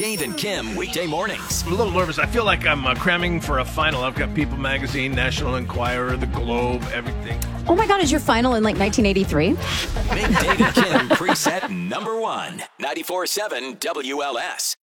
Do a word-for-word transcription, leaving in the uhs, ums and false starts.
Dave and Kim, weekday mornings. I'm a little nervous. I feel like I'm uh, cramming for a final. I've got People Magazine, National Enquirer, The Globe, everything. Oh my God, is your final in like nineteen eighty-three? Make Dave and Kim preset number one. ninety-four point seven W L S.